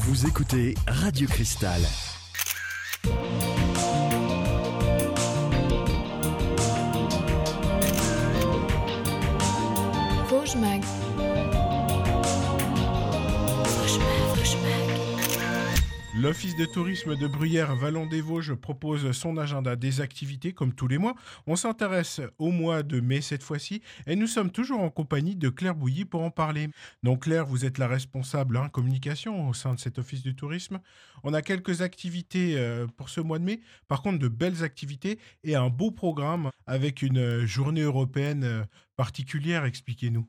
Vous écoutez Radio Cristal. Vosges Mag. L'Office de tourisme de Bruyères-Vallon-des-Vosges propose son agenda des activités comme tous les mois. On s'intéresse au mois de mai cette fois-ci et nous sommes toujours en compagnie de Claire Bouilly pour en parler. Donc Claire, vous êtes la responsable communication au sein de cet Office du tourisme. On a quelques activités pour ce mois de mai, par contre de belles activités et un beau programme avec une journée européenne particulière, expliquez-nous.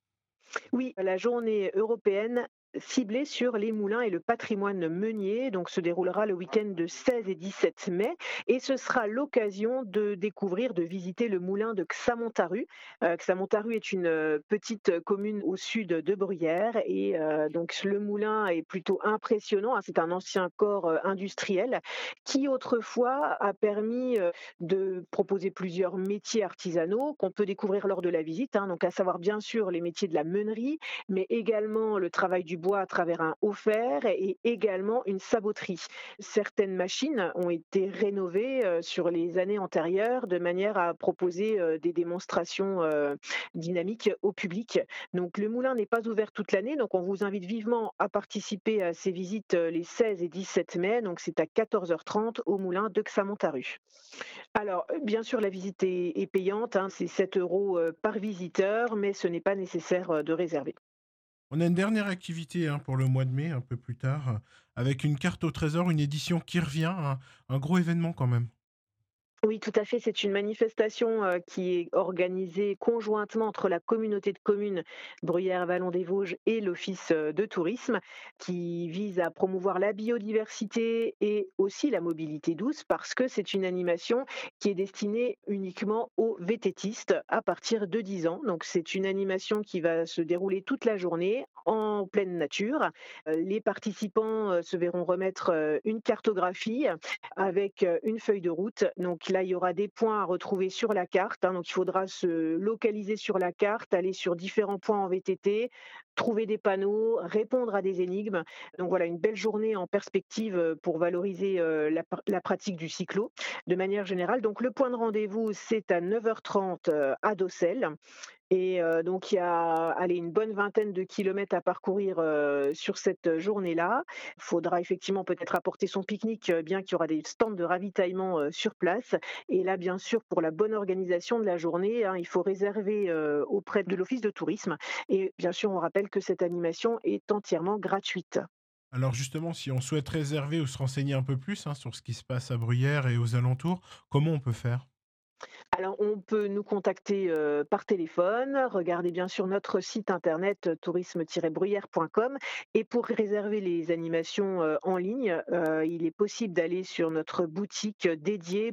Oui, la journée européenne ciblée sur les moulins et le patrimoine meunier, donc se déroulera le week-end de 16 et 17 mai, et ce sera l'occasion de découvrir, de visiter le moulin de Xamontaru. Xamontaru est une petite commune au sud de Bruyères, et donc le moulin est plutôt impressionnant, hein. C'est un ancien corps industriel qui autrefois a permis de proposer plusieurs métiers artisanaux qu'on peut découvrir lors de la visite, hein, donc à savoir bien sûr les métiers de la meunerie, mais également le travail du bois à travers un haut fer et également une saboterie. Certaines machines ont été rénovées sur les années antérieures de manière à proposer des démonstrations dynamiques au public. Donc le moulin n'est pas ouvert toute l'année, donc on vous invite vivement à participer à ces visites les 16 et 17 mai, donc c'est à 14h30 au moulin de Xamontaru. Alors, bien sûr, la visite est payante, hein, c'est 7 euros par visiteur, mais ce n'est pas nécessaire de réserver. On a une dernière activité pour le mois de mai, un peu plus tard, avec une carte au trésor, une édition qui revient, un gros événement quand même. Oui, tout à fait. C'est une manifestation qui est organisée conjointement entre la communauté de communes Bruyères-Vallon-des-Vosges et l'Office de tourisme, qui vise à promouvoir la biodiversité et aussi la mobilité douce, parce que c'est une animation qui est destinée uniquement aux vététistes à partir de 10 ans. Donc c'est une animation qui va se dérouler toute la journée en pleine nature. Les participants se verront remettre une cartographie avec une feuille de route. Donc là, il y aura des points à retrouver sur la carte, hein. Donc il faudra se localiser sur la carte, aller sur différents points en VTT, trouver des panneaux, répondre à des énigmes. Donc voilà, une belle journée en perspective pour valoriser la pratique du cyclo de manière générale. Donc le point de rendez-vous, c'est à 9h30 à Docelles. Et donc il y a, allez, une bonne vingtaine de kilomètres à parcourir, sur cette journée-là. Il faudra effectivement peut-être apporter son pique-nique, bien qu'il y aura des stands de ravitaillement, sur place. Et là, bien sûr, pour la bonne organisation de la journée, hein, il faut réserver, auprès de l'office de tourisme et bien sûr, on rappelle que cette animation est entièrement gratuite. Alors justement, si on souhaite réserver ou se renseigner un peu plus sur ce qui se passe à Bruyères et aux alentours, comment on peut faire? Alors, on peut nous contacter par téléphone, regarder bien sûr notre site internet tourisme-bruyère.com, et pour réserver les animations en ligne, il est possible d'aller sur notre boutique dédiée,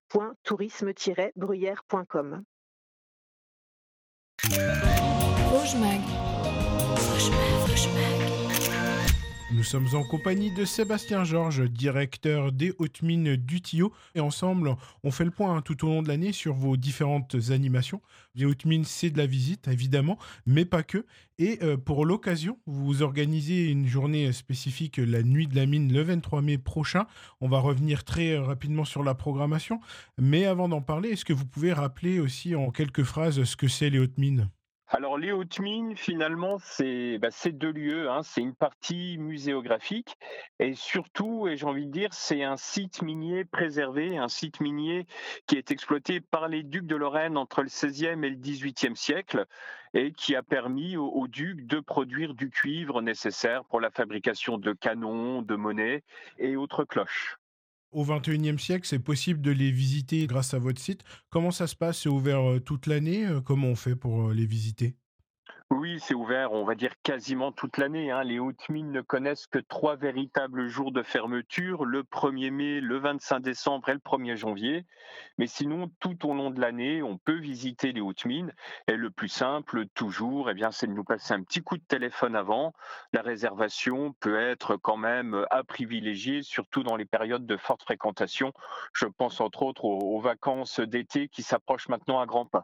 boutique.tourisme-bruyère.com. Vosges Mag. Nous sommes en compagnie de Sébastien Georges, directeur des hautes mines du Tillot. Et ensemble, on fait le point tout au long de l'année sur vos différentes animations. Les hautes mines, c'est de la visite, évidemment, mais pas que. Et pour l'occasion, vous organisez une journée spécifique, la nuit de la mine, le 23 mai prochain. On va revenir très rapidement sur la programmation. Mais avant d'en parler, est-ce que vous pouvez rappeler aussi en quelques phrases ce que c'est les hautes mines? Alors les hautes mines, finalement, c'est 2 lieux, hein. C'est une partie muséographique et surtout, et j'ai envie de dire, c'est un site minier préservé, un site minier qui est exploité par les ducs de Lorraine entre le XVIe et le XVIIIe siècle et qui a permis aux ducs de produire du cuivre nécessaire pour la fabrication de canons, de monnaies et autres cloches. Au 21e siècle, c'est possible de les visiter grâce à votre site. Comment ça se passe? C'est ouvert toute l'année? Comment on fait pour les visiter? Oui, c'est ouvert, on va dire quasiment toute l'année, hein. Les hautes mines ne connaissent que 3 véritables jours de fermeture, le 1er mai, le 25 décembre et le 1er janvier. Mais sinon, tout au long de l'année, on peut visiter les hautes mines. Et le plus simple, toujours, c'est de nous passer un petit coup de téléphone avant. La réservation peut être quand même à privilégier, surtout dans les périodes de forte fréquentation. Je pense entre autres aux vacances d'été qui s'approchent maintenant à grands pas.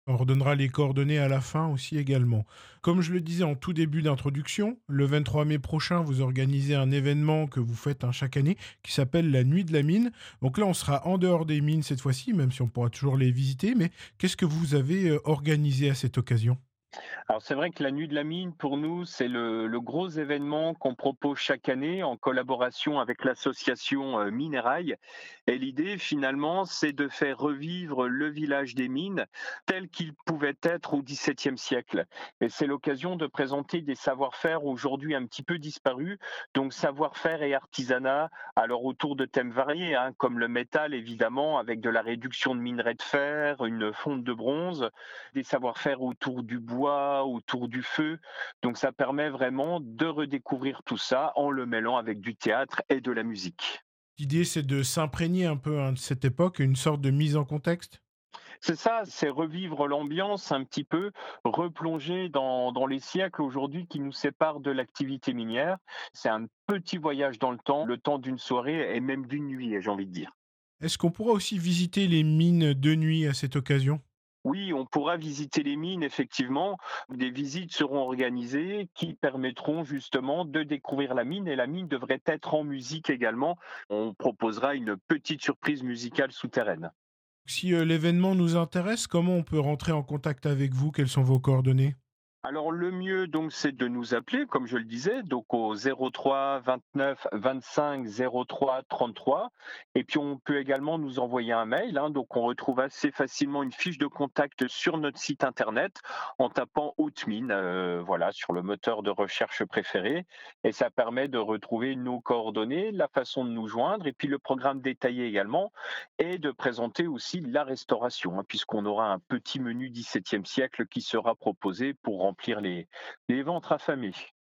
On redonnera les coordonnées à la fin aussi également. Comme je le disais en tout début d'introduction, le 23 mai prochain, vous organisez un événement que vous faites chaque année qui s'appelle la Nuit de la Mine. Donc là, on sera en dehors des mines cette fois-ci, même si on pourra toujours les visiter. Mais qu'est-ce que vous avez organisé à cette occasion ? Alors c'est vrai que la Nuit de la Mine, pour nous, c'est le gros événement qu'on propose chaque année en collaboration avec l'association Minérail. Et l'idée, finalement, c'est de faire revivre le village des mines tel qu'il pouvait être au XVIIe siècle. Et c'est l'occasion de présenter des savoir-faire aujourd'hui un petit peu disparus, donc savoir-faire et artisanat, alors autour de thèmes variés, hein, comme le métal, évidemment, avec de la réduction de minerais de fer, une fonte de bronze, des savoir-faire autour du bois, autour du feu. Donc ça permet vraiment de redécouvrir tout ça en le mêlant avec du théâtre et de la musique. L'idée, c'est de s'imprégner un peu de cette époque, une sorte de mise en contexte. C'est ça, c'est revivre l'ambiance un petit peu, replonger dans les siècles aujourd'hui qui nous séparent de l'activité minière. C'est un petit voyage dans le temps d'une soirée et même d'une nuit, j'ai envie de dire. Est-ce qu'on pourra aussi visiter les mines de nuit à cette occasion ? Oui, on pourra visiter les mines, effectivement. Des visites seront organisées qui permettront justement de découvrir la mine et la mine devrait être en musique également. On proposera une petite surprise musicale souterraine. Si l'événement nous intéresse, comment on peut rentrer en contact avec vous ? Quelles sont vos coordonnées ? Alors le mieux donc c'est de nous appeler, comme je le disais, donc au 03 29 25 03 33. Et puis on peut également nous envoyer un mail, hein, donc on retrouve assez facilement une fiche de contact sur notre site internet en tapant Haute Mine, voilà, sur le moteur de recherche préféré. Et ça permet de retrouver nos coordonnées, la façon de nous joindre, et puis le programme détaillé également, et de présenter aussi la restauration, hein, puisqu'on aura un petit menu XVIIe siècle qui sera proposé pour remplir les ventres affamés.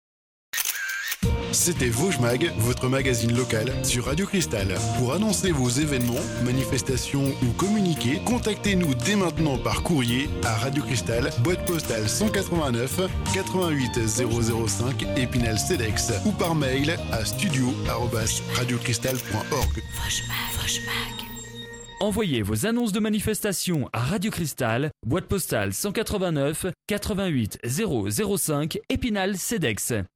C'était Vosges Mag, votre magazine local sur Radio Cristal. Pour annoncer vos événements, manifestations ou communiquer, contactez-nous dès maintenant par courrier à Radio Cristal, boîte postale 189 88 005 Épinal Cedex ou par mail à studio@radiocristal.org. Envoyez vos annonces de manifestation à Radio Cristal, boîte postale 189 88 005 Épinal Cedex.